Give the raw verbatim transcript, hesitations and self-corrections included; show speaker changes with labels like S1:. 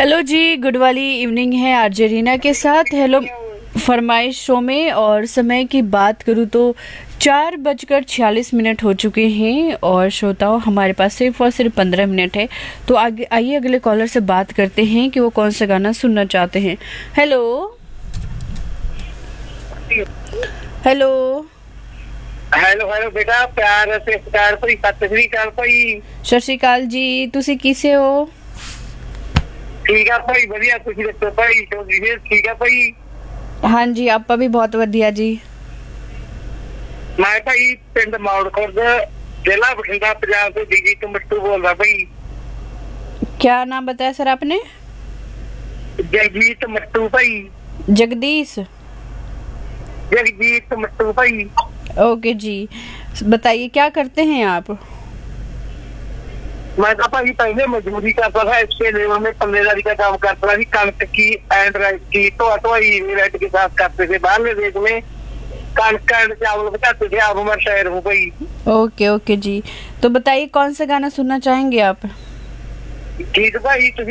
S1: Hello जी, good वाली evening है RJ Reena के साथ। हेलो फरमाइश शो में। और समय की बात करूँ तो चार बजकर छियालीस मिनट हो चुके हैं और श्रोताओं हमारे पास सिर्फ और सिर्फ पंद्रह मिनट है। तो आगे आइए अगले कॉलर से बात करते हैं कि वो कौन सा गाना सुनना चाहते हैं। हेलो हेलो
S2: हेलो हेलो बेटा, प्यार से प्यार कोई सत श्री अकाल भाई।
S1: सत श्री अकाल जी, तुसी किसे हो?
S2: ठीक है भाई, बढ़िया। तुसी दसो भाई, चौधरी जी ठीक है भाई?
S1: हाँ जी, आपका भी बहुत बढ़िया जी।
S2: मैं भाई पिंड मौड़खुर्द, जिला बठिंडा, पंजाब से जगजीत मट्टू बोल रहा भाई।
S1: क्या नाम बताया सर आपने?
S2: जगजीत मट्टू भाई।
S1: जगदीश।
S2: जगजीत मट्टू भाई।
S1: ओके जी, बताइए क्या करते हैं आप?
S2: मैं तो भाई पहले मजदूरी करता था, इसके लेवल में पल्लेदारी का काम करता था। कणक की एंड राइस की ढोआ ढोई रेट के साथ करते थे। बाहरले देश में कणक एंड चावल बचाते थे। अब मैं शहर हूँ भाई।
S1: ओके ओके जी, तो बताइए कौन सा गाना सुनना चाहेंगे आप?
S2: ठीक भाई।